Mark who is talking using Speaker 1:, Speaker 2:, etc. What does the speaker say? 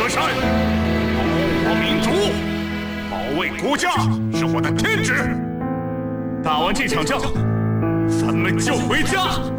Speaker 1: 河山，保我民族，保卫国家是我的天职。打完这场仗，咱们就回家。